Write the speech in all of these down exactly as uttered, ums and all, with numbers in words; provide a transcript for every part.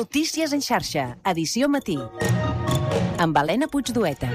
Notícies en xarxa, edició matí. Amb Helena Puigdueta.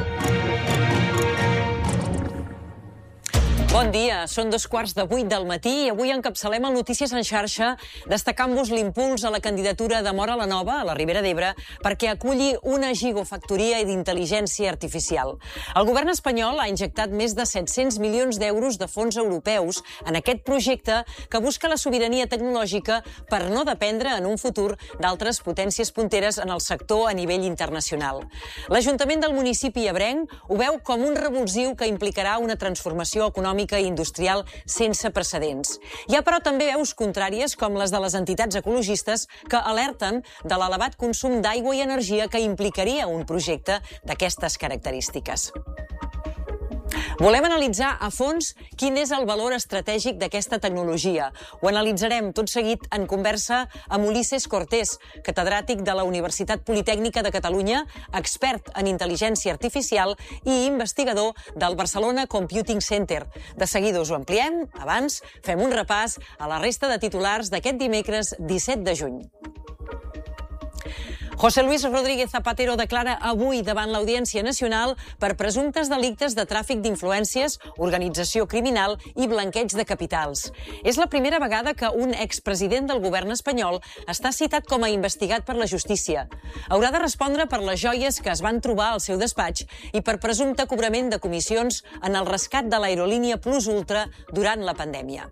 Bon dia, són dos quarts de vuit del matí i avui encapçalem el Notícies en xarxa destacant-vos l'impuls a la candidatura de Móra la Nova, a la Ribera d'Ebre, perquè aculli una gigafactoria d'intel·ligència artificial. El govern espanyol ha injectat més de set-cents milions d'euros de fons europeus en aquest projecte que busca la sobirania tecnològica per no dependre en un futur d'altres potències punteres en el sector a nivell internacional. L'Ajuntament del municipi ebrenc ho veu com un revulsiu que implicarà una transformació econòmica i industrial sense precedents. Hi ha, però, també veus contràries, com les de les entitats ecologistes, que alerten de l'elevat consum d'aigua i energia que implicaria un projecte d'aquestes característiques. Volem analitzar a fons quin és el valor estratègic d'aquesta tecnologia. Ho analitzarem tot seguit en conversa amb Ulisses Cortés, catedràtic de la Universitat Politècnica de Catalunya, expert en intel·ligència artificial i investigador del Barcelona Computing Center. De seguida us ho ampliem. Abans, fem un repàs a la resta de titulars d'aquest dimecres disset de juny. José Luis Rodríguez Zapatero declara avui davant l'Audiència Nacional per presumptes delictes de tràfic d'influències, organització criminal i blanqueig de capitals. És la primera vegada que un expresident del govern espanyol està citat com a investigat per la justícia. Haurà de respondre per les joies que es van trobar al seu despatx i per presumpte cobrament de comissions en el rescat de l'aerolínia Plus Ultra durant la pandèmia.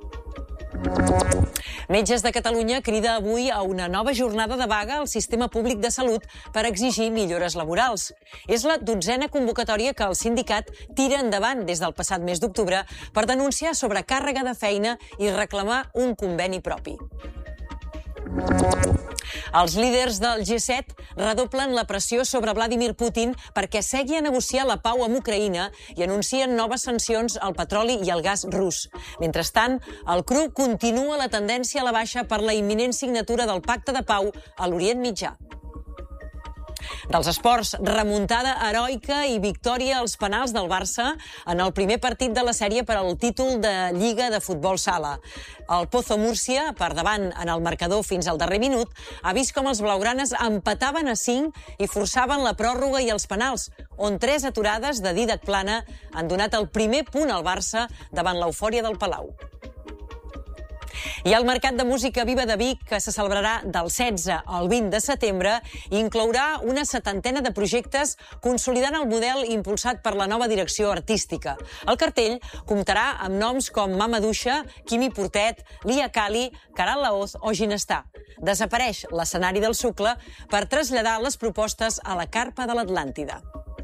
Metges de Catalunya crida avui a una nova jornada de vaga al sistema públic de salut per exigir millores laborals. És la dotzena convocatòria que el sindicat tira endavant des del passat mes d'octubre per denunciar sobrecàrrega de feina i reclamar un conveni propi. Els líders del G set redoblen la pressió sobre Vladimir Putin perquè segui a negociar la pau amb Ucraïna i anuncien noves sancions al petroli i al gas rus. Mentrestant, el C R U continua la tendència a la baixa per la imminent signatura del Pacte de Pau a l'Orient Mitjà. Dels esports, remuntada heroica i victòria als penals del Barça en el primer partit de la sèrie per al títol de Lliga de Futbol Sala. El Pozo Múrcia, per davant en el marcador fins al darrer minut, ha vist com els blaugranes empataven a cinc i forçaven la pròrroga i els penals, on tres aturades de Dídac Plana han donat el primer punt al Barça davant l'eufòria del Palau. I el Mercat de Música Viva de Vic, que se celebrarà del setze al vint de setembre, inclourà una setantena de projectes consolidant el model impulsat per la nova direcció artística. El cartell comptarà amb noms com Mama Duixa, Quimi Portet, Lia Kali, Caral Laoz o Ginestar. Desapareix l'escenari del Sucle per traslladar les propostes a la Carpa de l'Atlàntida.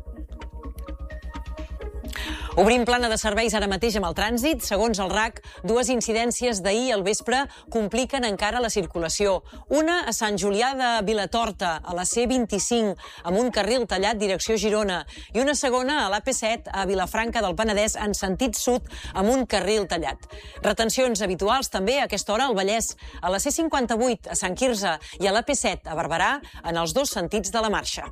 Obrim plana de serveis ara mateix amb el trànsit. Segons el R A C, dues incidències d'ahir al vespre compliquen encara la circulació. Una a Sant Julià de Vilatorta, a la C vint-i-cinc, amb un carril tallat direcció Girona, i una segona a l'A P set a Vilafranca del Penedès en sentit sud amb un carril tallat. Retencions habituals també a aquesta hora al Vallès, a la C cinquanta-vuit a Sant Quirze i a l'A P set a Barberà en els dos sentits de la marxa.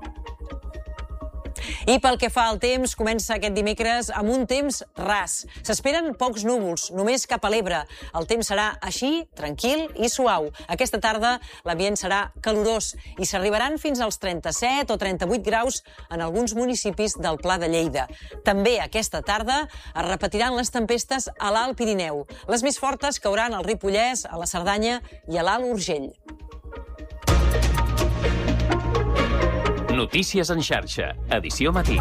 I pel que fa al temps, comença aquest dimecres amb un temps ras. S'esperen pocs núvols, només cap a l'Ebre. El temps serà així, tranquil i suau. Aquesta tarda l'ambient serà calorós i s'arribaran fins als trenta-set o trenta-vuit graus en alguns municipis del Pla de Lleida. També aquesta tarda es repetiran les tempestes a l'Alt Pirineu. Les més fortes cauran al Ripollès, a la Cerdanya i a l'Alt Urgell. Notícies en xarxa, edició matí.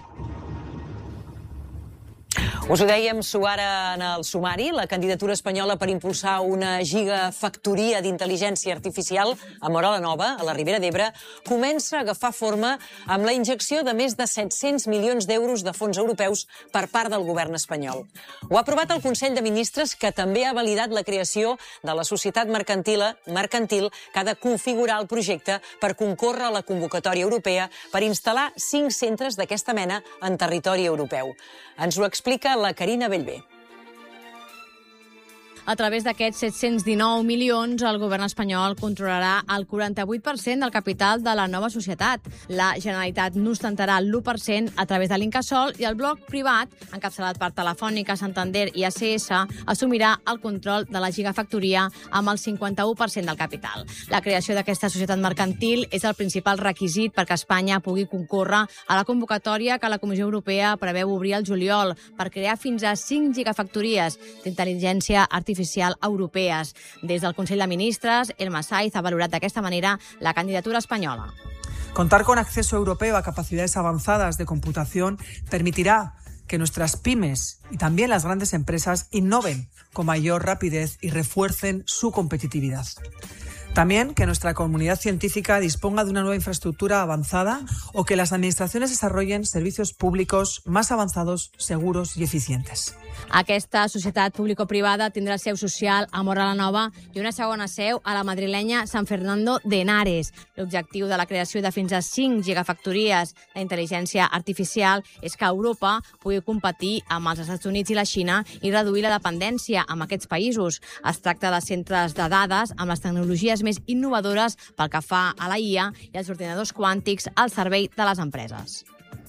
Us ho dèiem ara en el sumari, la candidatura espanyola per impulsar una gigafactoria d'intel·ligència artificial a Móra la Nova, a la Ribera d'Ebre, comença a agafar forma amb la injecció de més de set-cents milions d'euros de fons europeus per part del govern espanyol. Ho ha aprovat el Consell de Ministres, que també ha validat la creació de la societat mercantil, mercantil que ha de configurar el projecte per concórrer a la convocatòria europea per instal·lar cinc centres d'aquesta mena en territori europeu. Ens ho explica la Carina Bellver. A través d'aquests set-cents dinou milions, el govern espanyol controlarà el quaranta-vuit per cent del capital de la nova societat. La Generalitat n'ostentarà l'u per cent a través de l'Incasòl i el bloc privat, encapçalat per Telefònica, Santander i A C S, assumirà el control de la gigafactoria amb el cinquanta-u per cent del capital. La creació d'aquesta societat mercantil és el principal requisit perquè Espanya pugui concórrer a la convocatòria que la Comissió Europea preveu obrir al juliol per crear fins a cinc gigafactories d'intel·ligència artificial europees. Des del Consell de Ministres, Elma Saiz ha valorat d'aquesta manera la candidatura espanyola. Contar con acceso europeo a capacidades avanzadas de computación permitirá que nuestras pymes y también las grandes empresas innoven con mayor rapidez y refuercen su competitividad. También que nuestra comunidad científica disponga de una nueva infraestructura avanzada o que las administraciones desarrollen servicios públicos más avanzados, seguros y eficientes. Aquesta societat público-privada tindrà seu social a Móra la Nova i una segona seu a la madrilenya San Fernando de Henares. L'objectiu de la creació de fins a cinc gigafactories d'intel·ligència artificial és que Europa pugui competir amb els Estats Units i la Xina i reduir la dependència amb aquests països. Es tracta de centres de dades amb les tecnologies més innovadores pel que fa a la I A i els ordinadors quàntics al servei de les empreses.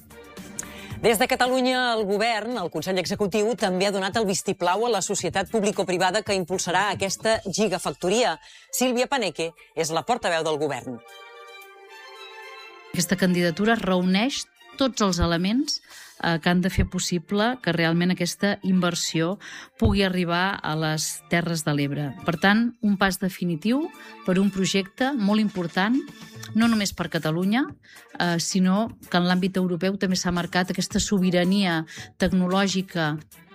Des de Catalunya, el govern, el Consell Executiu, també ha donat el vistiplau a la societat público-privada que impulsarà aquesta gigafactoria. Sílvia Paneque és la portaveu del govern. Aquesta candidatura reuneix tots els elements eh, que han de fer possible que realment aquesta inversió pugui arribar a les Terres de l'Ebre. Per tant, un pas definitiu per un projecte molt important, no només per Catalunya, eh, sinó que en l'àmbit europeu també s'ha marcat aquesta sobirania tecnològica.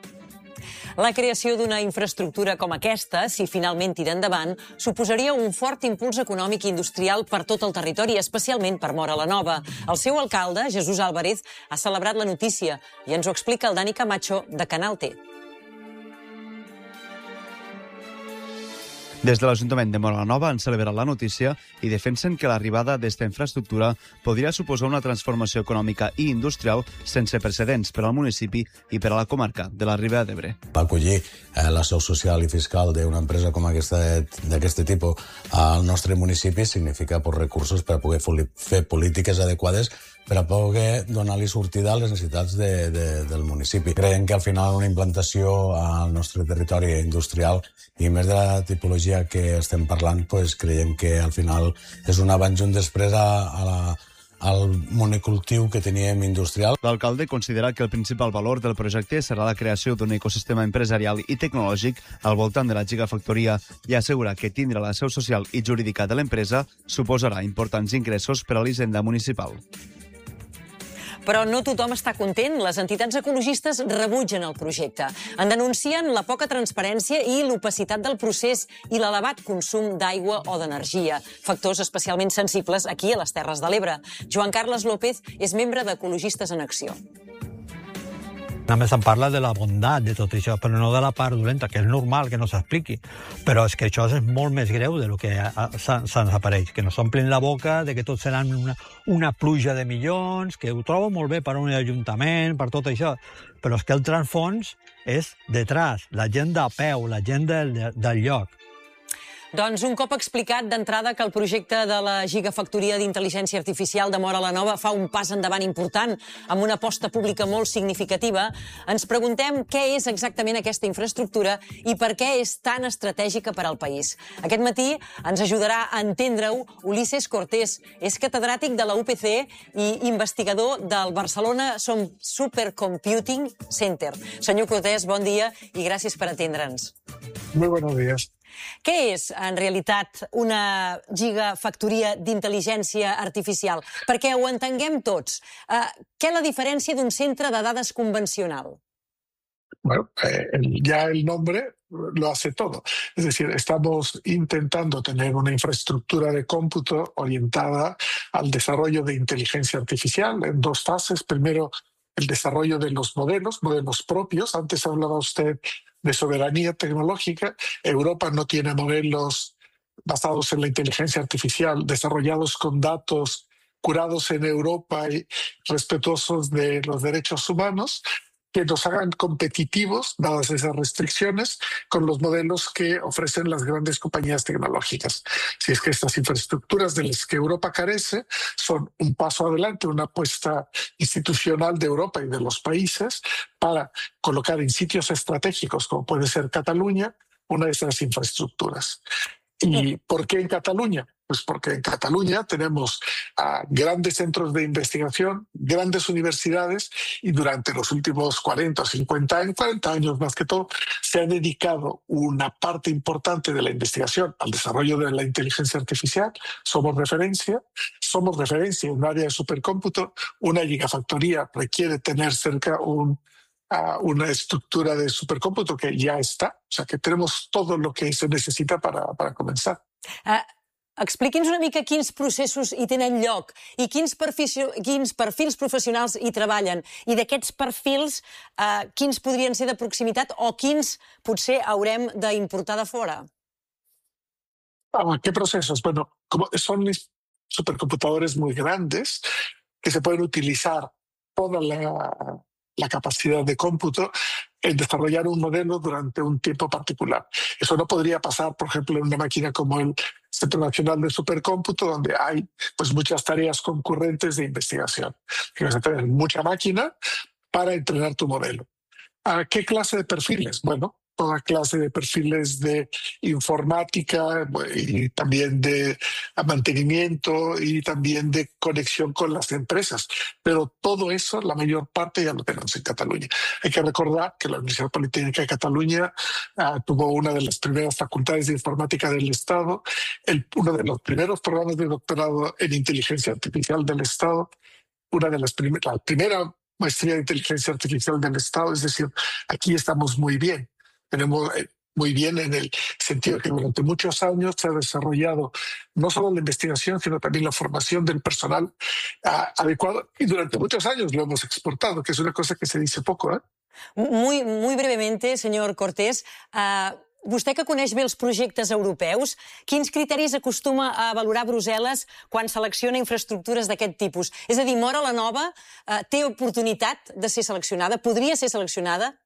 La creació d'una infraestructura com aquesta, si finalment tira endavant, suposaria un fort impuls econòmic i industrial per tot el territori, especialment per Móra la Nova. El seu alcalde, Jesús Álvarez, ha celebrat la notícia i ens ho explica el Dani Camacho de Canal T. Des de l'Ajuntament de Móra la Nova han celebrat la notícia i defensen que l'arribada d'esta infraestructura podria suposar una transformació econòmica i industrial sense precedents per al municipi i per a la comarca de la Ribera d'Ebre. Acollir eh, la seu social i fiscal d'una empresa com aquesta d'aquest tipus al nostre municipi significa pues, recursos per a poder fer polítiques adequades per a poder donar-li sortida a les necessitats de, de, del municipi. Creiem que al final una implantació al nostre territori industrial i més de la tipologia que estem parlant, pues, creiem que al final és un abans i un després a, a la, al monocultiu que teníem industrial. L'alcalde considera que el principal valor del projecte serà la creació d'un ecosistema empresarial i tecnològic al voltant de la gigafactoria i assegura que tindre la seu social i jurídica de l'empresa suposarà importants ingressos per a l'hisenda municipal. Però no tothom està content. Les entitats ecologistes rebutgen el projecte. En denuncien la poca transparència i l'opacitat del procés i l'elevat consum d'aigua o d'energia, factors especialment sensibles aquí a les Terres de l'Ebre. Joan Carles López és membre d'Ecologistes en Acció. Només se'n parla de la bondat de tot això, però no de la part dolenta, que és normal que no s'expliqui. Però és que això és molt més greu del que se'ns apareix, que nos omplin la boca de que tot serà una, una pluja de milions, que ho trobo molt bé per a un ajuntament, per tot això, però és que el transfons és detrás, la gent de peu, la gent del, del lloc. Doncs un cop explicat d'entrada que el projecte de la gigafactoria d'intel·ligència artificial de Móra la Nova fa un pas endavant important amb una aposta pública molt significativa, ens preguntem què és exactament aquesta infraestructura i per què és tan estratègica per al país. Aquest matí ens ajudarà a entendre-ho Ulises Cortés. És catedràtic de la U P C i investigador del Barcelona Supercomputing Center. Senyor Cortés, bon dia i gràcies per atendre'ns. Muy buenos días. Què és, en realitat, una gigafactoria d'intel·ligència artificial? Perquè ho entenguem tots. Eh, què és la diferència d'un centre de dades convencional? Bueno, eh, el, ya el nombre lo hace todo. Es decir, estamos intentando tener una infraestructura de cómputo orientada al desarrollo de inteligencia artificial en dos fases. Primero, el desarrollo de los modelos, modelos propios. Antes hablaba usted de soberanía tecnológica. Europa no tiene modelos basados en la inteligencia artificial, desarrollados con datos curados en Europa y respetuosos de los derechos humanos. que nos hagan competitivos, dadas esas restricciones, con los modelos que ofrecen las grandes compañías tecnológicas. Si es que estas infraestructuras de las que Europa carece son un paso adelante, una apuesta institucional de Europa y de los países para colocar en sitios estratégicos, como puede ser Cataluña, una de esas infraestructuras. ¿Y por qué en Cataluña? Pues porque en Cataluña tenemos uh, grandes centros de investigación, grandes universidades, y durante los últimos cuarenta o cincuenta años, cuarenta años más que todo, se ha dedicado una parte importante de la investigación al desarrollo de la inteligencia artificial. Somos referencia, somos referencia en un área de supercómputo. Una gigafactoría requiere tener cerca un a una estructura de supercómputo que ya está, o sea que tenemos todo lo que se necesita para, para començar. Uh, Expliqui'ns una mica quins processos hi tenen lloc i quins perfils, quins perfils professionals hi treballen, i d'aquests perfils uh, quins podrien ser de proximitat o quins potser haurem d'importar de fora. Ah, ¿qué procesos? Bueno, como son supercomputadores muy grandes que se pueden utilizar toda la la capacidad de cómputo en desarrollar un modelo durante un tiempo particular. Eso no podría pasar, por ejemplo, en una máquina como el Centro Nacional de Supercómputo, donde hay pues, muchas tareas concurrentes de investigación. Tienes que tener mucha máquina para entrenar tu modelo. ¿A qué clase de perfiles? Bueno, toda clase de perfiles de informática y también de mantenimiento y también de conexión con las empresas. Pero todo eso, la mayor parte ya lo tenemos en Cataluña. Hay que recordar que la Universidad Politécnica de Cataluña uh, tuvo una de las primeras facultades de informática del Estado, el, uno de los primeros programas de doctorado en inteligencia artificial del Estado, una de las prim la primera maestría de inteligencia artificial del Estado. Es decir, aquí estamos muy bien. Tenemos muy bien en el sentido que durante muchos años se ha desarrollado no solo la investigación, sino también la formación del personal uh, adecuado, y durante muchos años lo hemos exportado, que es una cosa que se dice poco. ¿eh? Muy, muy brevemente, senyor Cortés, uh, vostè que coneix bé els projectes europeus, quins criteris acostuma a valorar Brussel·les quan selecciona infraestructures d'aquest tipus? És a dir, Móra la Nova uh, té oportunitat de ser seleccionada? Podria ser seleccionada?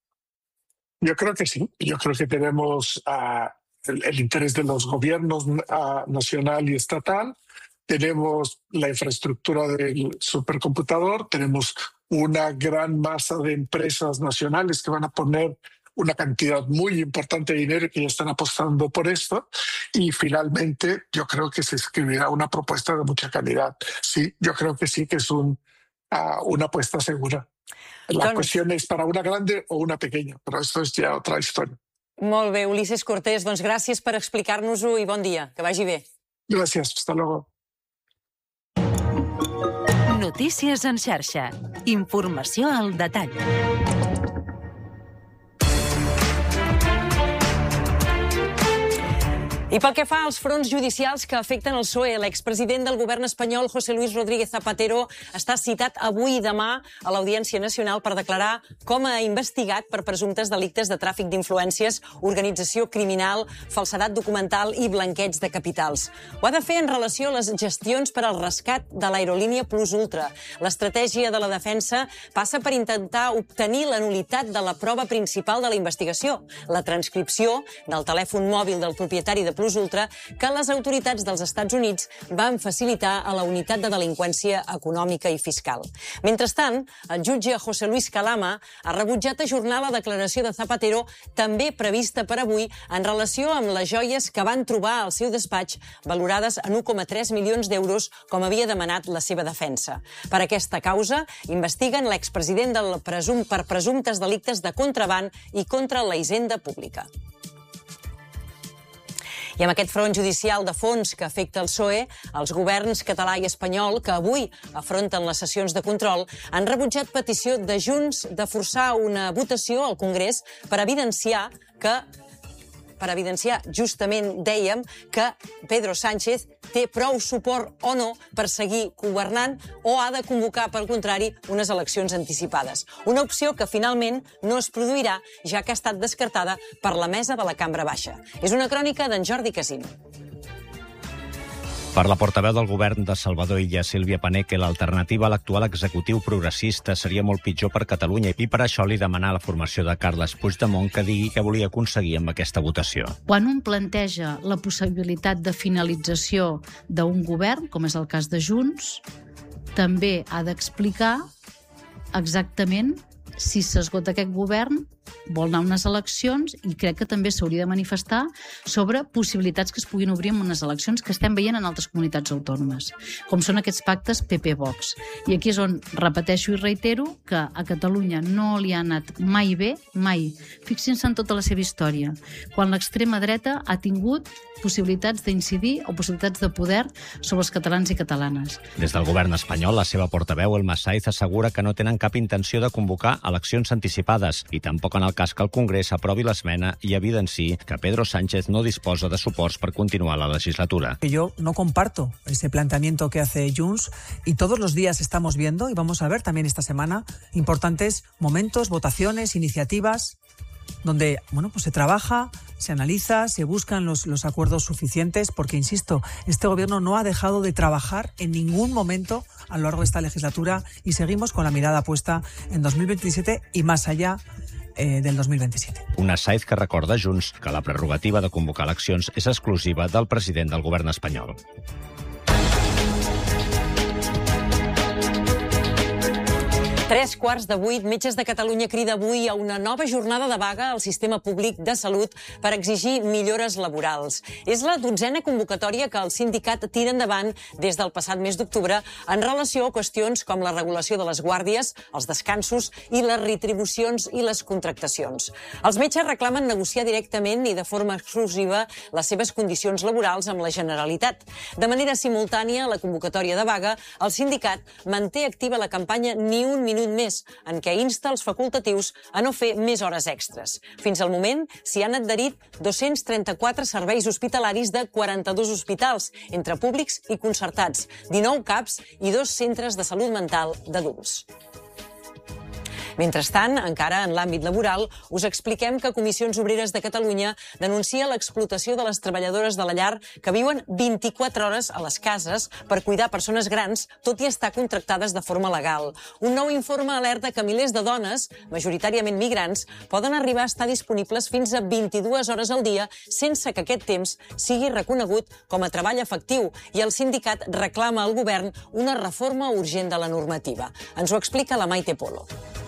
Yo creo que sí. Yo creo que tenemos uh, el, el interés de los gobiernos uh, nacional y estatal. Tenemos la infraestructura del supercomputador. Tenemos una gran masa de empresas nacionales que van a poner una cantidad muy importante de dinero y que ya están apostando por esto. Y finalmente yo creo que se escribirá una propuesta de mucha calidad. Sí, yo creo que sí que es un, uh, una apuesta segura. La doncs... qüestió és per a una grande o una pequeña, però això és ja altra història. Molt bé, Ulises Cortés, doncs gràcies per explicar-nos-ho i bon dia, que vagi bé. Gràcies, hasta luego. Notícies en xarxa. Informació al detall. I pel que fa als fronts judicials que afecten el P S O E, l'expresident del govern espanyol, José Luis Rodríguez Zapatero, està citat avui i demà a l'Audiència Nacional per declarar com ha investigat per presumptes delictes de tràfic d'influències, organització criminal, falsedat documental i blanqueig de capitals. Ho ha de fer en relació a les gestions per al rescat de l'aerolínia Plus Ultra. L'estratègia de la defensa passa per intentar obtenir la nul·litat de la prova principal de la investigació, la transcripció del telèfon mòbil del propietari de Plus Ultra que les autoritats dels Estats Units van facilitar a la unitat de delinqüència econòmica i fiscal. Mentrestant, el jutge José Luis Calama ha rebutjat ajornar la declaració de Zapatero, també prevista per avui, en relació amb les joies que van trobar al seu despatx, valorades en un coma tres milions d'euros, com havia demanat la seva defensa. Per aquesta causa, investiguen l'expresident del presum per presumptes delictes de contraban i contra la hisenda pública. I amb aquest front judicial de fons que afecta el P S O E, els governs català i espanyol, que avui afronten les sessions de control, han rebutjat petició de Junts de forçar una votació al Congrés per evidenciar que per evidenciar justament, dèiem, que Pedro Sánchez té prou suport o no per seguir governant o ha de convocar, pel contrari, unes eleccions anticipades. Una opció que finalment no es produirà, ja que ha estat descartada per la mesa de la Cambra Baixa. És una crònica d'en Jordi Casino. Per la portaveu del govern de Salvador Illa, Sílvia Paneque, l'alternativa a l'actual executiu progressista seria molt pitjor per Catalunya i per això li demanà a la formació de Carles Puigdemont que digui què volia aconseguir amb aquesta votació. Quan un planteja la possibilitat de finalització d'un govern, com és el cas de Junts, també ha d'explicar exactament si s'esgota aquest govern, vol anar a unes eleccions i crec que també s'hauria de manifestar sobre possibilitats que es puguin obrir en unes eleccions que estem veient en altres comunitats autònomes, com són aquests pactes P P-Vox. I aquí és on repeteixo i reitero que a Catalunya no li ha anat mai bé, mai. Fixin-se en tota la seva història, quan l'extrema dreta ha tingut possibilitats d'incidir o possibilitats de poder sobre els catalans i catalanes. Des del govern espanyol, la seva portaveu, Elma Saiz, assegura que no tenen cap intenció de convocar eleccions anticipades i tampoc en el cas que el Congrés aprovi l'esmena i evidenciï que Pedro Sánchez no disposa de suports per continuar la legislatura. Yo no comparto ese planteamiento que hace Junts y todos los días estamos viendo, y vamos a ver también esta semana, importantes momentos, votaciones, iniciativas, donde bueno, pues se trabaja, se analiza, se buscan los, los acuerdos suficientes, porque, insisto, este gobierno no ha dejado de trabajar en ningún momento a lo largo de esta legislatura y seguimos con la mirada puesta en dos mil veintisiete y más allá eh, del dos mil veintisiete. Una Saiz que recorda a Junts que la prerrogativa de convocar eleccions és exclusiva del president del govern espanyol. Tres quarts de vuit, Metges de Catalunya crida avui a una nova jornada de vaga al sistema públic de salut per exigir millores laborals. És la dotzena convocatòria que el sindicat tira endavant des del passat mes d'octubre en relació a qüestions com la regulació de les guàrdies, els descansos i les retribucions i les contractacions. Els metges reclamen negociar directament i de forma exclusiva les seves condicions laborals amb la Generalitat. De manera simultània a la convocatòria de vaga, el sindicat manté activa la campanya Ni un minut més, en què insta els facultatius a no fer més hores extres. Fins al moment s'hi han adherit dos-cents trenta-quatre serveis hospitalaris de quaranta-dos hospitals, entre públics i concertats, dinou CAPs i dos centres de salut mental d'adults. Mentrestant, encara en l'àmbit laboral, us expliquem que Comissions Obreres de Catalunya denuncia l'explotació de les treballadores de la llar que viuen vint-i-quatre hores a les cases per cuidar persones grans, tot i estar contractades de forma legal. Un nou informe alerta que milers de dones, majoritàriament migrants, poden arribar a estar disponibles fins a vint-i-dues hores al dia sense que aquest temps sigui reconegut com a treball efectiu, i el sindicat reclama al govern una reforma urgent de la normativa. Ens ho explica la Maite Polo.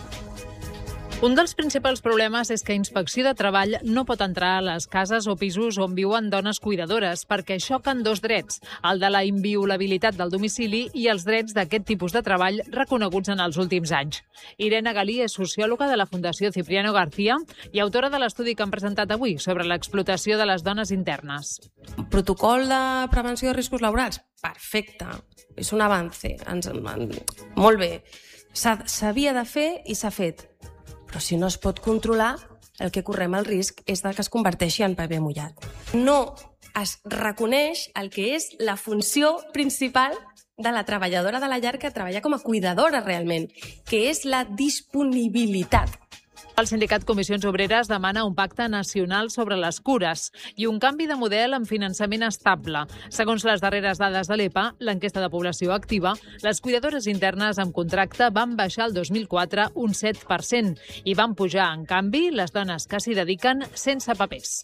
Un dels principals problemes és que Inspecció de Treball no pot entrar a les cases o pisos on viuen dones cuidadores perquè xoquen dos drets, el de la inviolabilitat del domicili i els drets d'aquest tipus de treball reconeguts en els últims anys. Irene Galí és sociòloga de la Fundació Cipriano García i autora de l'estudi que han presentat avui sobre l'explotació de les dones internes. Protocol de prevenció de riscos laborals? Perfecte. És un avance. Ens, en, molt bé. S'havia de fer i s'ha fet. Però si no es pot controlar, el que correm el risc és de que es converteixi en paper mullat. No es reconeix el que és la funció principal de la treballadora de la llar que treballa com a cuidadora realment, que és la disponibilitat. El sindicat Comissions Obreres demana un pacte nacional sobre les cures i un canvi de model amb finançament estable. Segons les darreres dades de l'E P A, l'enquesta de població activa, les cuidadores internes amb contracte van baixar el dos mil quatre un set per cent i van pujar, en canvi, les dones que s'hi dediquen sense papers.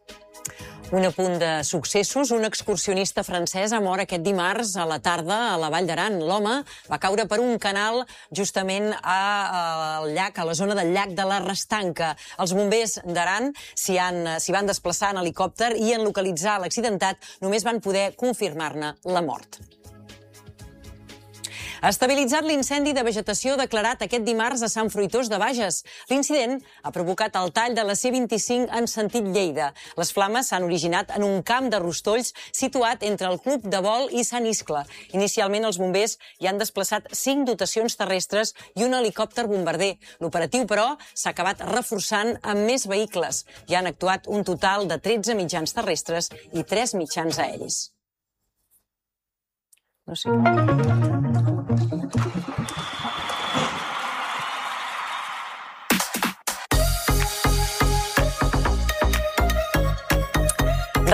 Un apunt de successos. Un excursionista francès ha mort aquest dimarts a la tarda a la Vall d'Aran. L'home va caure per un canal justament al llac, a la zona del llac de la Restanca. Els bombers d'Aran s'hi van desplaçar en helicòpter i en localitzar l'accidentat només van poder confirmar-ne la mort. Ha estabilitzat l'incendi de vegetació declarat aquest dimarts a Sant Fruitós de Bages. L'incident ha provocat el tall de la C vint-i-cinc en sentit Lleida. Les flames s'han originat en un camp de rostolls situat entre el Club de Vol i Sant Iscle. Inicialment, els bombers hi han desplaçat cinc dotacions terrestres i un helicòpter bombarder. L'operatiu, però, s'ha acabat reforçant amb més vehicles. Hi han actuat un total de tretze mitjans terrestres i tres mitjans aeris. No sé.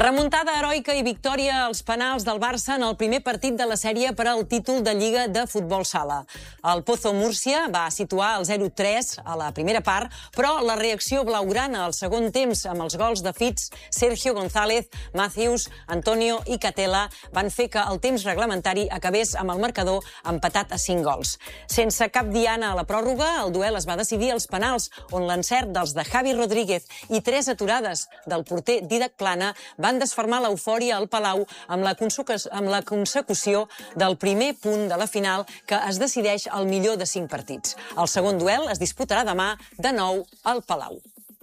Remuntada heroica i victòria als penals del Barça en el primer partit de la sèrie per al títol de Lliga de Futbol Sala. El Pozo Múrcia va situar el zero tres a la primera part, però la reacció blaugrana al segon temps amb els gols de Fitz, Sergio González, Matthews, Antonio i Catela van fer que el temps reglamentari acabés amb el marcador empatat a cinc gols. Sense cap diana a la pròrroga, el duel es va decidir als penals, on l'encert dels de Javi Rodríguez i tres aturades del porter Didac Plana van desfermar l'eufòria al Palau amb la, amb la consecució del primer punt de la final que es decideix al millor de cinc partits. El segon duel es disputarà demà de nou al Palau.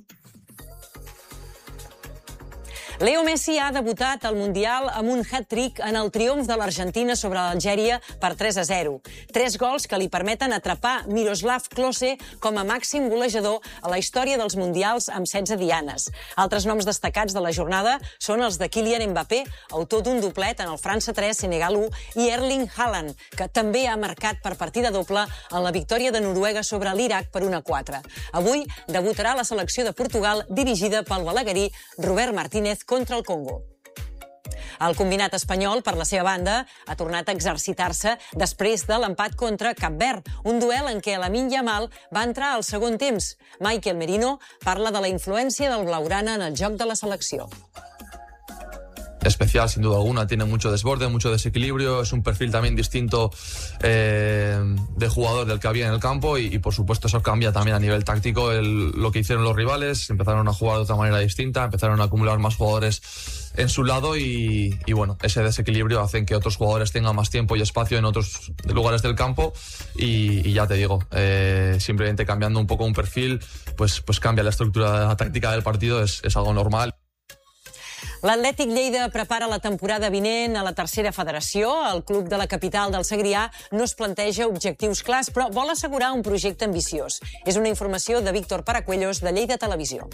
Leo Messi ha debutat al Mundial amb un hat-trick en el triomf de l'Argentina sobre l'Algèria per tres a zero. Tres gols que li permeten atrapar Miroslav Klose com a màxim golejador a la història dels Mundials amb setze dianes. Altres noms destacats de la jornada són els de Kylian Mbappé, autor d'un doblet en el França tres, Senegal u, i Erling Haaland, que també ha marcat per partida doble en la victòria de Noruega sobre l'Iraq per un a quatre. Avui debutarà la selecció de Portugal dirigida pel balaguerí Robert Martínez contra el Congo. El combinat espanyol, per la seva banda, ha tornat a exercitar-se després de l'empat contra Cap Verd, un duel en què Lamine Yamal va entrar al segon temps. Michael Merino parla de la influència del blaugrana en el joc de la selecció. Especial, sin duda alguna, tiene mucho desborde, mucho desequilibrio, es un perfil también distinto eh, de jugador del que había en el campo y, y por supuesto eso cambia también a nivel táctico el, lo que hicieron los rivales, empezaron a jugar de otra manera distinta, empezaron a acumular más jugadores en su lado y, y bueno, ese desequilibrio hace que otros jugadores tengan más tiempo y espacio en otros lugares del campo y, y ya te digo, eh, simplemente cambiando un poco un perfil, pues, pues cambia la estructura táctica del partido, es, es algo normal. L'Atlètic Lleida prepara la temporada vinent a la tercera federació. El club de la capital del Segrià no es planteja objectius clars, però vol assegurar un projecte ambiciós. És una informació de Víctor Paracuellos, de Lleida Televisió.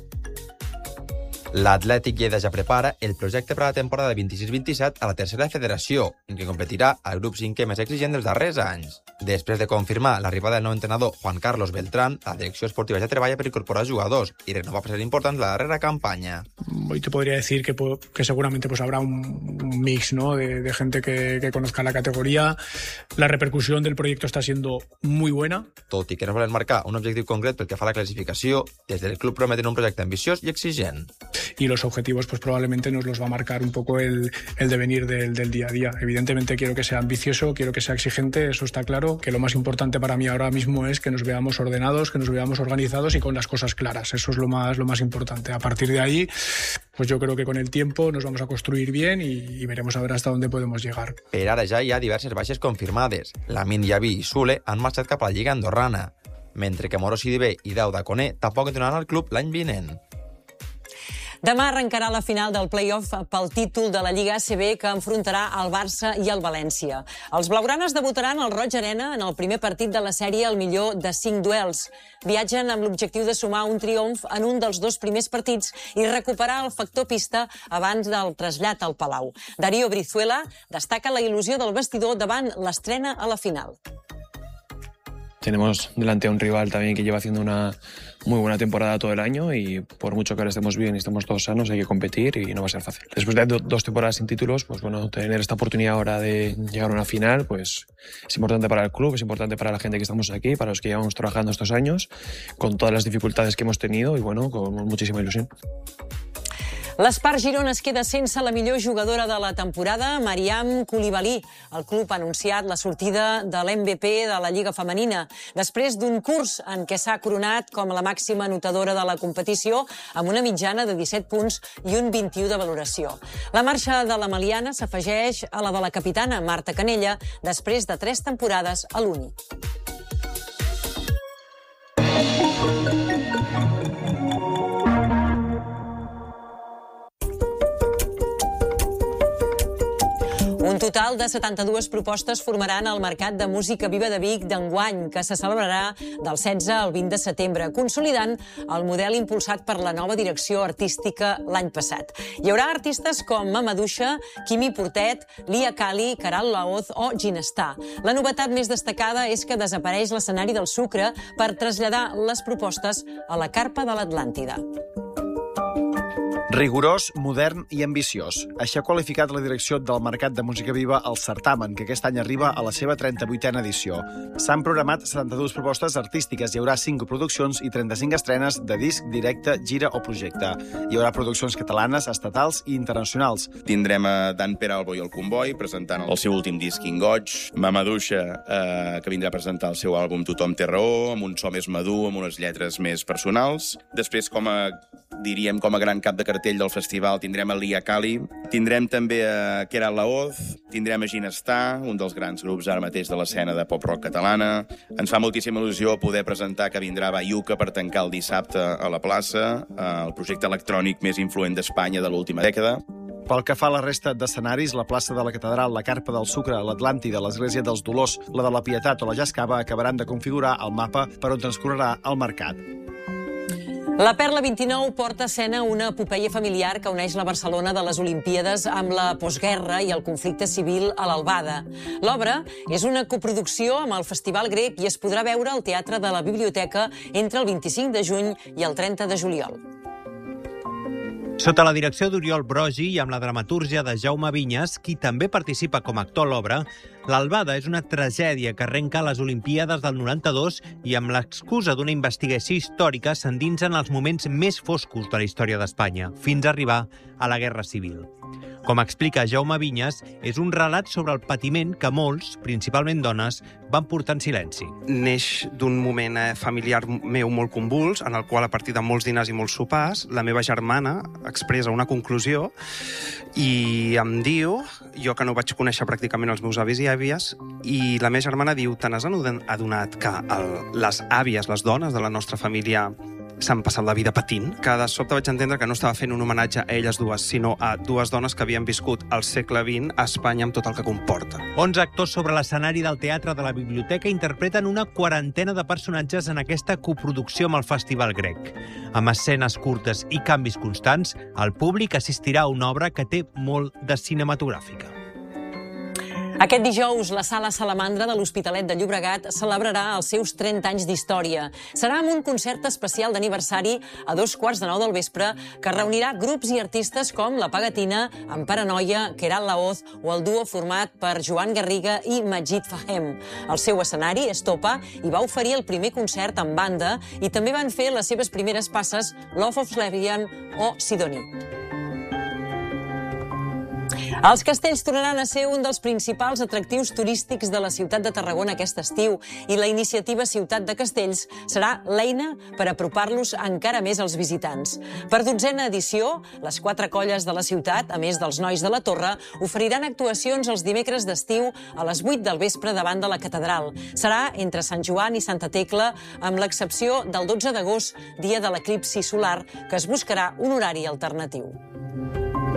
L'Atlètic Lleida ja prepara el projecte per a la temporada vint-i-sis vint-i-set a la tercera federació, en què competirà al grup cinquè més exigent dels darrers anys. Després de confirmar l'arribada del nou entrenador Juan Carlos Beltrán, la direcció esportiva ja treballa per incorporar jugadors i renovar per ser important la darrera campaña. Hoy te podría decir que, que seguramente pues, habrá un, un mix, ¿no? de, de gente que, que conozca la categoría. La repercusión del proyecto está siendo muy buena. Tot i que no volen marcar un objectiu concret pel que fa a la classificació, des del club prometen un projecte ambiciós i exigent. Y los objetivos pues probablemente nos los va a marcar un poco el, el devenir del, del día a día. Evidentemente quiero que sea ambicioso, quiero que sea exigente, eso está claro, que lo más importante para mí ahora mismo es que nos veamos ordenados, que nos veamos organizados y con las cosas claras, eso es lo más, lo más importante. A partir de ahí, pues yo creo que con el tiempo nos vamos a construir bien y, y veremos a ver hasta dónde podemos llegar. Per ara ja hi ha diverses baixes confirmades. Lamine Yaví i Sule han marxat cap a la Lliga Andorrana, mentre que Moro Sidibé i Dauda Coné tampoc entraran al club l'any vinent. Demà arrencarà la final del play-off pel títol de la Lliga A C B que enfrontarà el Barça i el València. Els blaugranes debutaran al Roig Arena en el primer partit de la sèrie al millor de cinc duels. Viatgen amb l'objectiu de sumar un triomf en un dels dos primers partits i recuperar el factor pista abans del trasllat al Palau. Darío Brizuela destaca la il·lusió del vestidor davant l'estrena a la final. Tenemos delante a un rival también que lleva haciendo una muy buena temporada todo el año y por mucho que ahora estemos bien y estemos todos sanos hay que competir y no va a ser fácil. Después de do dos temporadas sin títulos, pues bueno, tener esta oportunidad ahora de llegar a una final, pues es importante para el club, es importante para la gente que estamos aquí, para los que llevamos trabajando estos años, con todas las dificultades que hemos tenido y bueno, con muchísima ilusión. L'Espart Girona es queda sense la millor jugadora de la temporada, Mariam Koulibaly. El club ha anunciat la sortida de l'M V P de la Lliga Femenina, després d'un curs en què s'ha coronat com la màxima anotadora de la competició, amb una mitjana de disset punts i un vint-i-u de valoració. La marxa de la maliana s'afegeix a la de la capitana, Marta Canella, després de tres temporades a l'Uni. Un total de setanta-dues propostes formaran el Mercat de Música Viva de Vic d'enguany, que se celebrarà del setze al vint de setembre, consolidant el model impulsat per la nova direcció artística l'any passat. Hi haurà artistes com Mamadouxa, Quimi Portet, Lia Kali, Caral Laoz o Ginestar. La novetat més destacada és que desapareix l'escenari del Sucre per traslladar les propostes a la Carpa de l'Atlàntida. Rigorós, modern i ambiciós. Així ha qualificat la direcció del Mercat de Música Viva al certamen, que aquest any arriba a la seva trenta-vuitena edició. S'han programat setanta-dues propostes artístiques, hi haurà cinc produccions i trenta-cinc estrenes de disc, directe, gira o projecte. Hi haurà produccions catalanes, estatals i internacionals. Tindrem a Dan Peralbo i el Comboi presentant el seu últim disc Ingoig, Mamaduixa, eh, que vindrà a presentar el seu àlbum Tothom té raó, amb un so més madur, amb unes lletres més personals. Després, com a, diríem, com a gran cap de cartell del festival, tindrem a Lia Kali, tindrem també a Keral Laoz, tindrem a Ginestar, un dels grans grups ara mateix de l'escena de pop-rock catalana. Ens fa moltíssima il·lusió poder presentar que vindrà Bayuca per tancar el dissabte a la plaça, el projecte electrònic més influent d'Espanya de l'última dècada. Pel que fa a la resta d'escenaris, la plaça de la Catedral, la Carpa del Sucre, l'Atlàntida, l'Església dels Dolors, la de la Pietat o la Jascava acabaran de configurar el mapa per on transcorrerà el mercat. La Perla vint-i-nou porta a escena una epopeia familiar que uneix la Barcelona de les Olimpíades amb la postguerra i el conflicte civil a l'Albada. L'obra és una coproducció amb el Festival Grec i es podrà veure al Teatre de la Biblioteca entre el vint-i-cinc de juny i el trenta de juliol. Sota la direcció d'Oriol Brogi i amb la dramatúrgia de Jaume Vinyes, qui també participa com a actor a l'obra, l'Albada és una tragèdia que arrenca a les Olimpíades del noranta-dos i amb l'excusa d'una investigació històrica s'endinsa en els moments més foscos de la història d'Espanya, fins a arribar a la Guerra Civil. Com explica Jaume Vinyes, és un relat sobre el patiment que molts, principalment dones, van portar en silenci. Neix d'un moment familiar meu molt convuls, en el qual, a partir de molts dinars i molts sopars, la meva germana expressa una conclusió i em diu, jo que no vaig conèixer pràcticament els meus avis i àvies, i la meva germana diu, te n'has adonat que el, les àvies, les dones de la nostra família, s'han passat la vida patint, que de sobte vaig entendre que no estava fent un homenatge a elles dues, sinó a dues dones que havien viscut al segle vint a Espanya amb tot el que comporta. onze actors sobre l'escenari del Teatre de la Biblioteca interpreten una quarantena de personatges en aquesta coproducció amb el Festival Grec. Amb escenes curtes i canvis constants, el públic assistirà a una obra que té molt de cinematogràfica. Aquest dijous, la Sala Salamandra de l'Hospitalet de Llobregat celebrarà els seus trenta anys d'història. Serà amb un concert especial d'aniversari a dos quarts de nou del vespre que reunirà grups i artistes com La Pagatina, amb Paranoia, Keral Laoz o el duo format per Joan Garriga i Majid Fahem. El seu escenari és Topa i va oferir el primer concert en banda i també van fer les seves primeres passes Love of Lesbian o Sidoní. Els castells tornaran a ser un dels principals atractius turístics de la ciutat de Tarragona aquest estiu i la iniciativa Ciutat de Castells serà l'eina per apropar-los encara més als visitants. Per dotzena edició, les quatre colles de la ciutat, a més dels nois de la Torre, oferiran actuacions els dimecres d'estiu a les vuit del vespre davant de la catedral. Serà entre Sant Joan i Santa Tecla, amb l'excepció del dotze d'agost, dia de l'eclipsi solar, que es buscarà un horari alternatiu.